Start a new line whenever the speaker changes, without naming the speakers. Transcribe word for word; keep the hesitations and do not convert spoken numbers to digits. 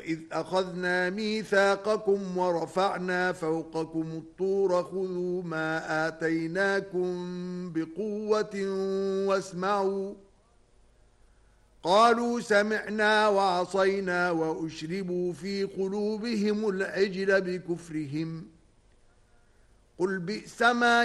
وإذ أخذنا ميثاقكم ورفعنا فوقكم الطور خذوا ما آتيناكم بقوة واسمعوا قالوا سمعنا وعصينا وأشربوا في قلوبهم العجل بكفرهم قل بئس ما